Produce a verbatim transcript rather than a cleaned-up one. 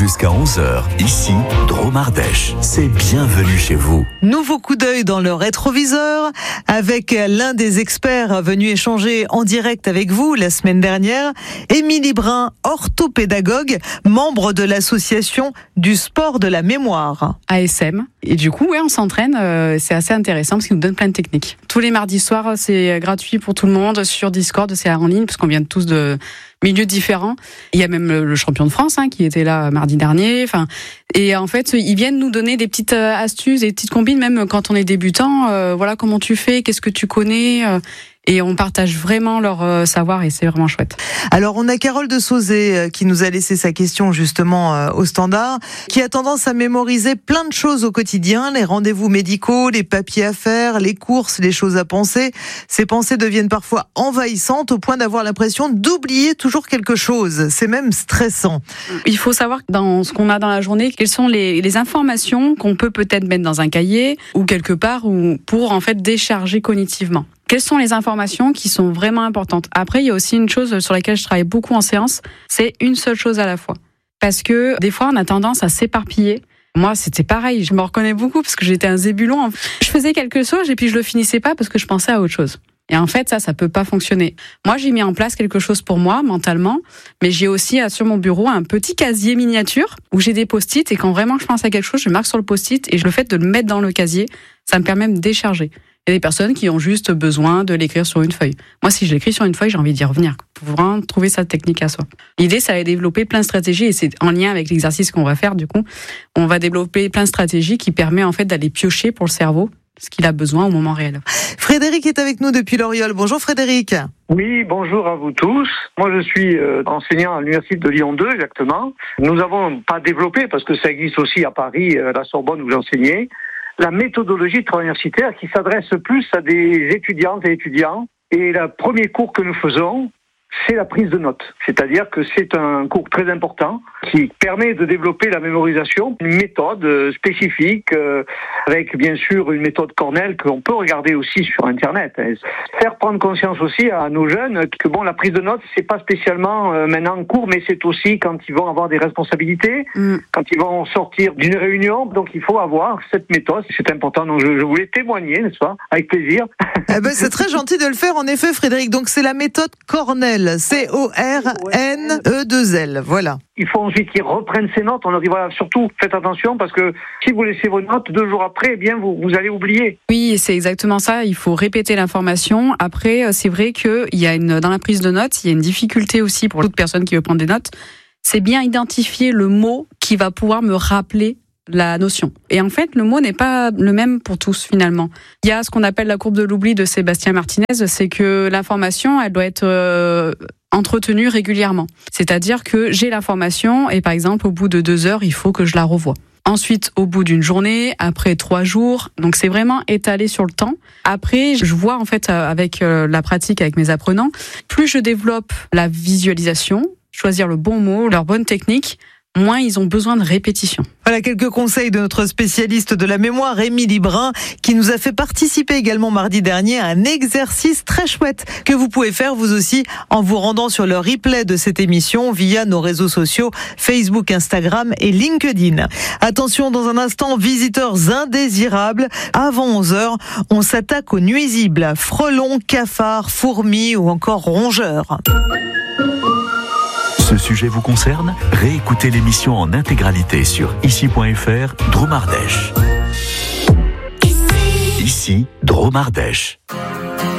Jusqu'à onze heures, ici, Dromardèche. C'est bienvenue chez vous. Nouveau coup d'œil dans le rétroviseur avec l'un des experts venus échanger en direct avec vous la semaine dernière, Émilie Brun, orthopédagogue, membre de l'association du sport de la mémoire. A S M. Et du coup, ouais, on s'entraîne. Euh, c'est assez intéressant parce qu'il nous donne plein de techniques. Tous les mardis soirs, c'est gratuit pour tout le monde sur Discord, c'est en ligne parce qu'on vient tous de milieux différents. Il y a même le champion de France hein, qui était là mardi dernier. Enfin, et en fait, ils viennent nous donner des petites astuces, des petites combines, même quand on est débutant. Euh, voilà comment tu fais, qu'est-ce que tu connais. Euh, Et on partage vraiment leur euh, savoir et c'est vraiment chouette. Alors on a Carole de Sauzet euh, qui nous a laissé sa question justement euh, au standard, qui a tendance à mémoriser plein de choses au quotidien, les rendez-vous médicaux, les papiers à faire, les courses, les choses à penser. Ces pensées deviennent parfois envahissantes au point d'avoir l'impression d'oublier toujours quelque chose. C'est même stressant. Il faut savoir dans ce qu'on a dans la journée, quelles sont les, les informations qu'on peut peut-être mettre dans un cahier ou quelque part ou pour en fait décharger cognitivement. Quelles sont les informations qui sont vraiment importantes? Après, il y a aussi une chose sur laquelle je travaille beaucoup en séance, c'est une seule chose à la fois. Parce que des fois, on a tendance à s'éparpiller. Moi, c'était pareil, je me reconnais beaucoup parce que j'étais un zébulon. Je faisais quelque chose et puis je le finissais pas parce que je pensais à autre chose. Et en fait, ça, ça peut pas fonctionner. Moi, j'ai mis en place quelque chose pour moi, mentalement, mais j'ai aussi sur mon bureau un petit casier miniature où j'ai des post-it et quand vraiment je pense à quelque chose, je marque sur le post-it et le fait de le mettre dans le casier, ça me permet de me décharger. Il y a des personnes qui ont juste besoin de l'écrire sur une feuille. Moi, si je l'écris sur une feuille, j'ai envie d'y revenir pour vraiment trouver sa technique à soi. L'idée, ça va développer plein de stratégies et c'est en lien avec l'exercice qu'on va faire. Du coup, on va développer plein de stratégies qui permettent en fait d'aller piocher pour le cerveau ce qu'il a besoin au moment réel. Frédéric est avec nous depuis l'Oriole. Bonjour Frédéric. Oui, bonjour à vous tous. Moi, je suis euh, enseignant à l'Université de Lyon deux, exactement. Nous n'avons pas développé, parce que ça existe aussi à Paris, euh, la Sorbonne où j'enseignais, la méthodologie de travail universitaire qui s'adresse plus à des étudiantes et étudiants. Et le premier cours que nous faisons, c'est la prise de notes. C'est-à-dire que c'est un cours très important qui permet de développer la mémorisation, une méthode spécifique, euh, avec bien sûr une méthode Cornell qu'on peut regarder aussi sur Internet. Faire prendre conscience aussi à nos jeunes que bon, la prise de notes, c'est pas spécialement euh, maintenant en cours, mais c'est aussi quand ils vont avoir des responsabilités, mmh. quand ils vont sortir d'une réunion. Donc il faut avoir cette méthode, c'est important. Donc je, je voulais témoigner, n'est-ce pas, avec plaisir. Eh ben, c'est très gentil de le faire, en effet, Frédéric. Donc c'est la méthode Cornell. C O R N E deux L, voilà. Il faut ensuite qu'ils reprennent ces notes. On leur dit, voilà, surtout, faites attention, parce que si vous laissez vos notes, deux jours après, eh bien, vous, vous allez oublier. Oui, c'est exactement ça. Il faut répéter l'information. Après, c'est vrai qu'il y a une, dans la prise de notes, il y a une difficulté aussi pour toute personne qui veut prendre des notes. C'est bien identifier le mot qui va pouvoir me rappeler la notion. Et en fait, le mot n'est pas le même pour tous, finalement. Il y a ce qu'on appelle la courbe de l'oubli de Sébastien Martinez, c'est que l'information, elle doit être euh, entretenue régulièrement. C'est-à-dire que j'ai l'information et par exemple, au bout de deux heures, il faut que je la revoie. Ensuite, au bout d'une journée, après trois jours, donc c'est vraiment étalé sur le temps. Après, je vois en fait avec la pratique avec mes apprenants, plus je développe la visualisation, choisir le bon mot, leur bonne technique, moins ils ont besoin de répétition. Voilà quelques conseils de notre spécialiste de la mémoire, Émilie Brun, qui nous a fait participer également mardi dernier à un exercice très chouette que vous pouvez faire vous aussi en vous rendant sur le replay de cette émission via nos réseaux sociaux Facebook, Instagram et LinkedIn. Attention, dans un instant, visiteurs indésirables. Avant onze heures, on s'attaque aux nuisibles, frelons, cafards, fourmis ou encore rongeurs. Ce sujet vous concerne? Réécoutez l'émission en intégralité sur ici point f r, Dromardèche. Ici, Dromardèche.